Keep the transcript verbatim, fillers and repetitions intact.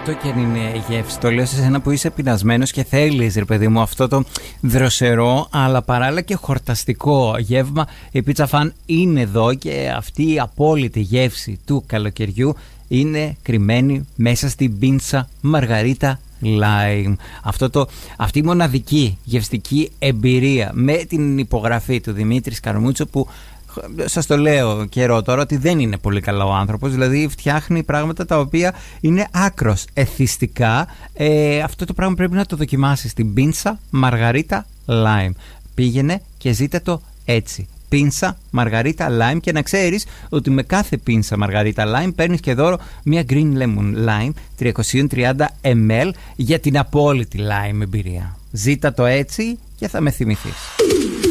Έστω και αν είναι γεύση, το λέω σε σένα που είσαι πεινασμένος και θέλεις, ρε παιδί μου, αυτό το δροσερό αλλά παράλληλα και χορταστικό γεύμα. Η Pizza Fan είναι εδώ και αυτή η απόλυτη γεύση του καλοκαιριού είναι κρυμμένη μέσα στην πίτσα Μαργαρίτα Lime. Αυτό το, αυτή η μοναδική γευστική εμπειρία με την υπογραφή του Δημήτρη Σκαρμούτσο, που σας το λέω καιρό τώρα ότι δεν είναι πολύ καλό άνθρωπος, δηλαδή φτιάχνει πράγματα τα οποία είναι άκρος εθιστικά. Ε, αυτό το πράγμα πρέπει να το δοκιμάσεις, την πίτσα Μαργαρίτα Lime. Πήγαινε και ζήτα το έτσι, πίνσα Μαργαρίτα Lime, και να ξέρεις ότι με κάθε πίνσα Μαργαρίτα Lime παίρνεις και δώρο μια Green Lemon Lime τριακόσια τριάντα μιλιλίτρα για την απόλυτη lime εμπειρία. Ζήτα το έτσι και θα με θυμηθείς.